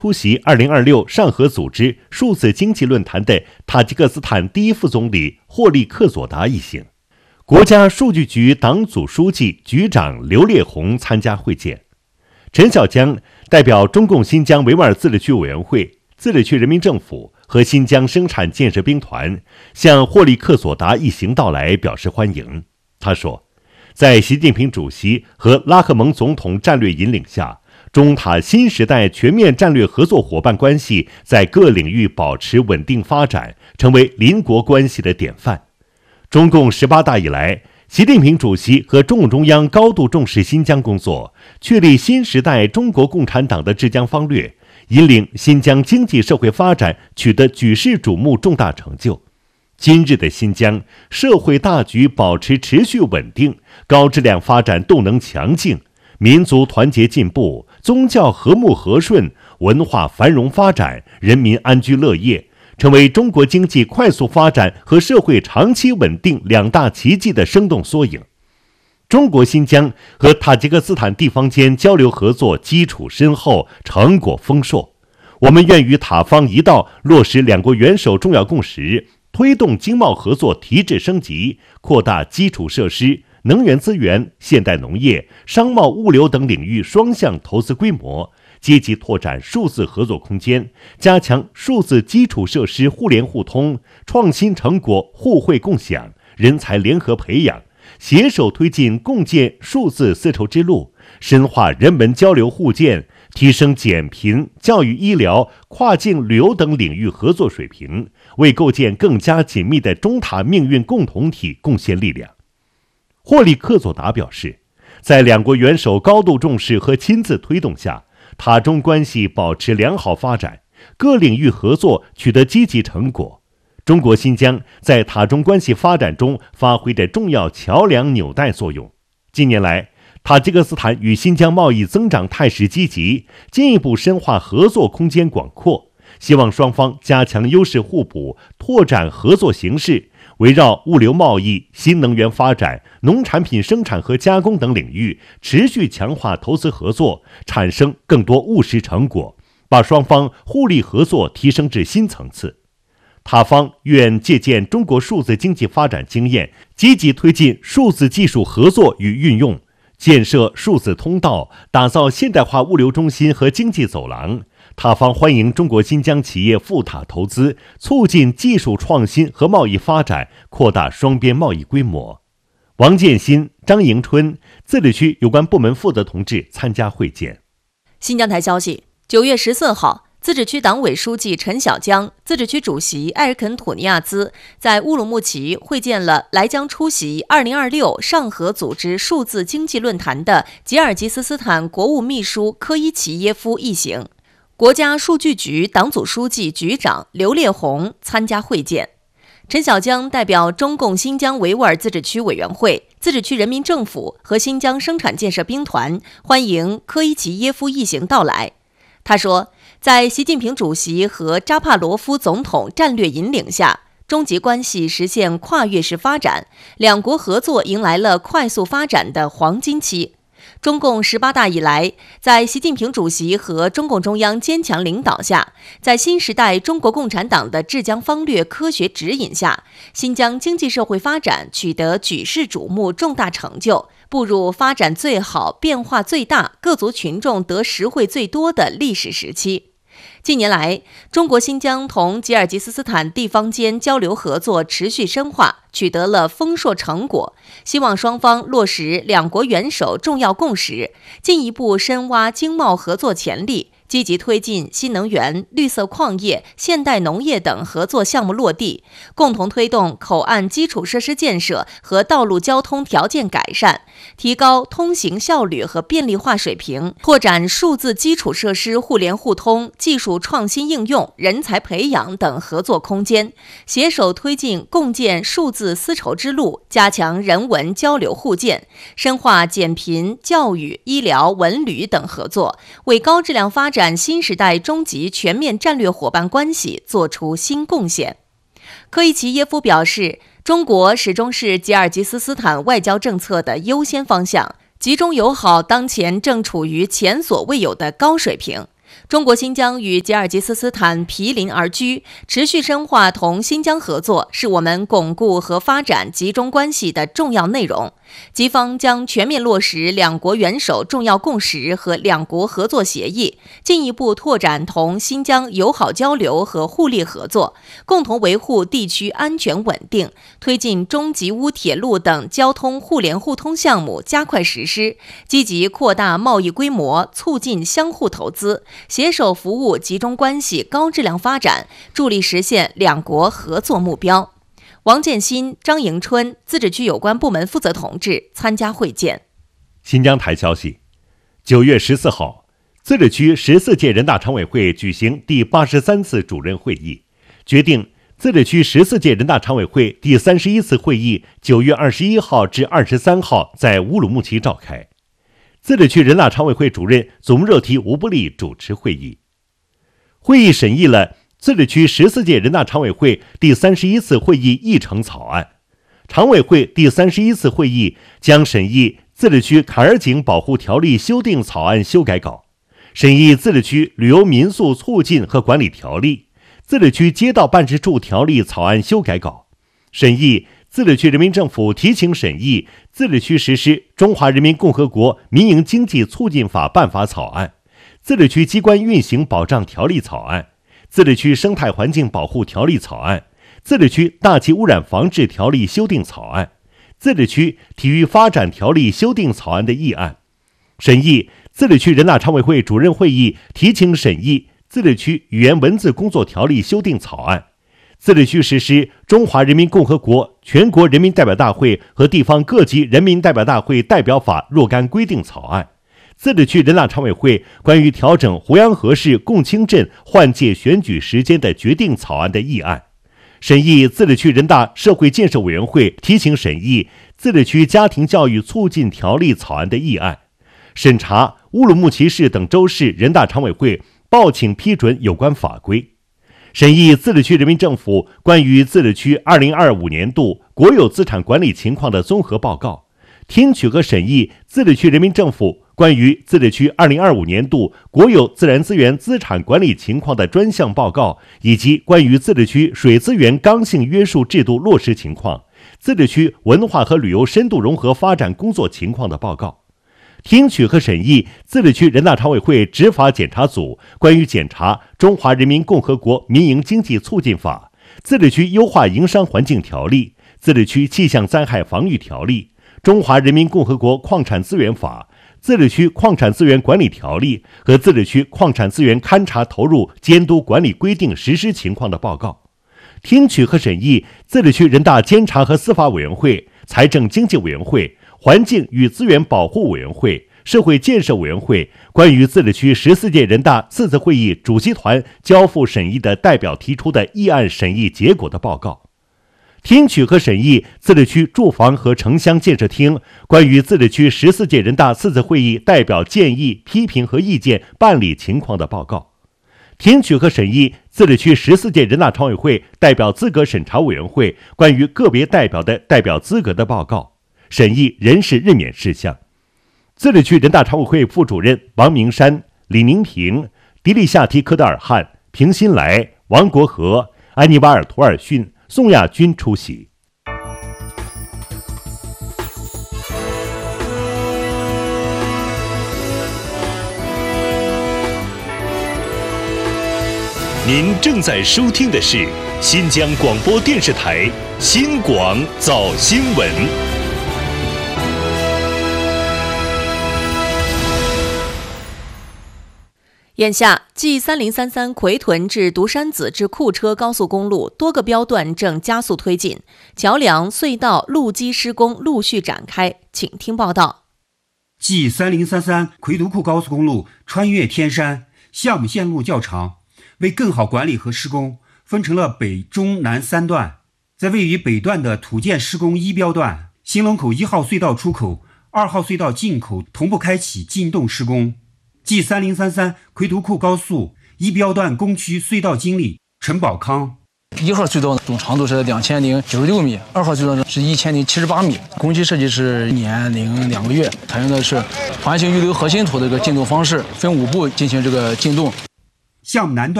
出席2026上合组织数字经济论坛的塔吉克斯坦第一副总理霍利克佐达一行。国家数据局党组书记、局长刘烈宏参加会见。陈小江代表中共新疆维吾尔自治区委员会、自治区人民政府和新疆生产建设兵团向霍利克佐达一行到来表示欢迎。他说，在习近平主席和拉赫蒙总统战略引领下，中塔新时代全面战略合作伙伴关系在各领域保持稳定发展，成为邻国关系的典范。中共18大以来，习近平主席和中共中央高度重视新疆工作，确立新时代中国共产党的治疆方略，引领新疆经济社会发展取得举世瞩目重大成就。今日的新疆社会大局保持持续稳定，高质量发展动能强劲，民族团结进步，宗教和睦和顺，文化繁荣发展，人民安居乐业，成为中国经济快速发展和社会长期稳定两大奇迹的生动缩影。中国新疆和塔吉克斯坦地方间交流合作基础深厚，成果丰硕。我们愿与塔方一道落实两国元首重要共识，推动经贸合作提质升级，扩大基础设施、能源资源、现代农业、商贸物流等领域双向投资规模，积极拓展数字合作空间，加强数字基础设施互联互通、创新成果互惠共享、人才联合培养，携手推进共建数字丝绸之路，深化人文交流互鉴，提升减贫、教育医疗、跨境旅游等领域合作水平，为构建更加紧密的中塔命运共同体贡献力量。霍利克佐达表示，在两国元首高度重视和亲自推动下，塔中关系保持良好发展，各领域合作取得积极成果。中国新疆在塔中关系发展中发挥着重要桥梁纽带作用。近年来，塔吉克斯坦与新疆贸易增长态势积极，进一步深化合作空间广阔，希望双方加强优势互补，拓展合作形式，围绕物流贸易、新能源发展、农产品生产和加工等领域，持续强化投资合作，产生更多务实成果，把双方互利合作提升至新层次。塔方愿借鉴中国数字经济发展经验，积极推进数字技术合作与运用，建设数字通道，打造现代化物流中心和经济走廊。塔方欢迎中国新疆企业赴塔投资，促进技术创新和贸易发展，扩大双边贸易规模。王建新、张迎春，自治区有关部门负责同志参加会见。 新疆台消息，9月14号，自治区党委书记陈小江、自治区主席埃尔肯土尼亚兹在乌鲁木齐会见了来将出席2026上合组织数字经济论坛的吉尔吉斯斯坦国务秘书科伊齐耶夫一行。国家数据局党组书记、局长刘烈宏参加会见。陈小江代表中共新疆维吾尔自治区委员会、自治区人民政府和新疆生产建设兵团欢迎科伊齐耶夫一行到来。他说，在习近平主席和扎帕罗夫总统战略引领下，中吉关系实现跨越式发展，两国合作迎来了快速发展的黄金期。中共18大以来，在习近平主席和中共中央坚强领导下，在新时代中国共产党的治疆方略科学指引下，新疆经济社会发展取得举世瞩目重大成就，步入发展最好、变化最大、各族群众得实惠最多的历史时期。近年来，中国新疆同吉尔吉斯斯坦地方间交流合作持续深化，取得了丰硕成果。希望双方落实两国元首重要共识，进一步深挖经贸合作潜力，积极推进新能源、绿色矿业、现代农业等合作项目落地，共同推动口岸基础设施建设和道路交通条件改善，提高通行效率和便利化水平，拓展数字基础设施互联互通、技术创新应用、人才培养等合作空间，携手推进共建数字丝绸之路，加强人文交流互鉴，深化减贫、教育、医疗、文旅等合作，为高质量发展新时代中级全面战略伙伴关系作出新贡献。科伊齐耶夫表示，中国始终是吉尔吉斯斯坦外交政策的优先方向，集中友好当前正处于前所未有的高水平。 中国新疆与吉尔吉斯斯坦毗邻而居，持续深化同新疆合作是我们巩固和发展集中关系的重要内容。吉方将全面落实两国元首重要共识和两国合作协议，进一步拓展同新疆友好交流和互利合作，共同维护地区安全稳定，推进中吉乌铁路等交通互联互通项目加快实施，积极扩大贸易规模，促进相互投资，携手服务集中关系高质量发展，助力实现两国合作目标。王建新、张迎春自治区有关部门负责同志参加会见。 新疆台消息，9月14号，自治区14届人大常委会举行第83次主任会议，决定自治区14届人大常委会第31次会议9月21号至23号在乌鲁木齐召开。自治区人大常委会主任总热提吴布利主持会议。会议审议了自治区14届人大常委会第31次会议议程草案。常委会第31次会议将审议自治区坎儿井保护条例修订草案修改稿，审议自治区旅游民宿促进和管理条例、自治区街道办事处条例草案修改稿，审议自治区人民政府提请审议自治区实施中华人民共和国民营经济促进法办法草案、自治区机关运行保障条例草案、自治区生态环境保护条例草案、自治区大气污染防治条例修订草案、自治区体育发展条例修订草案的议案，审议自治区人大常委会主任会议提请审议自治区语言文字工作条例修订草案、自治区实施中华人民共和国全国人民代表大会和地方各级人民代表大会代表法若干规定草案、自治区人大常委会关于调整胡杨河市共青镇换届选举时间的决定草案的议案，审议自治区人大社会建设委员会提请审议自治区家庭教育促进条例草案的议案，审查乌鲁木齐市等州市人大常委会报请批准有关法规，审议自治区人民政府关于自治区2025年度国有资产管理情况的综合报告，听取和审议自治区人民政府关于自治区2025年度国有自然资源资产管理情况的专项报告，以及关于自治区水资源刚性约束制度落实情况、自治区文化和旅游深度融合发展工作情况的报告，听取和审议自治区人大常委会执法检查组关于检查中华人民共和国民营经济促进法、自治区优化营商环境条例、自治区气象灾害防御条例、中华人民共和国矿产资源法、自治区矿产资源管理条例和自治区矿产资源勘查投入监督管理规定实施情况的报告，听取和审议自治区人大监察和司法委员会、财政经济委员会、环境与资源保护委员会、社会建设委员会关于自治区14届人大4次会议主席团交付审议的代表提出的议案审议结果的报告，听取和审议自治区住房和城乡建设厅关于自治区14届人大4次会议代表建议、批评和意见办理情况的报告，听取和审议自治区14届人大常委会代表资格审查委员会关于个别代表的代表资格的报告，审议人事任免事项。自治区人大常委会副主任王明山、李宁平、迪利夏提科德尔汗、平新来、王国和、安尼瓦尔图尔逊、宋亚军出席。 您正在收听的是新疆广播电视台新广早新闻。 眼下，G3033奎屯至独山子至库车高速公路多个标段正加速推进，桥梁、隧道、路基施工陆续展开。请听报道。 G3033奎独库高速公路穿越天山，项目线路较长，为更好管理和施工，分成了北、中、南3段。在位于北段的土建施工1标段，兴隆口1号隧道出口、2号隧道进口同步开启进洞施工。G3033奎独库高速1标段工区隧道经理陈宝康。 1号隧道总长度是2096米，2号隧道是1078米。工期设计是1年零2个月，采用的是环形预留核心图的一个进度方式，分5步进行这个进度。 项目南段